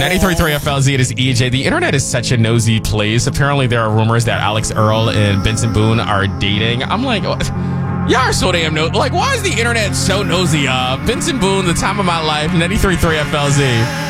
93.3 FLZ, it is EJ. The internet is such a nosy place. Apparently, there are rumors that Alex Earl and Benson Boone are dating. I'm like, y'all are so damn Like, why is the internet so nosy? Benson Boone, the time of my life, 93.3 FLZ.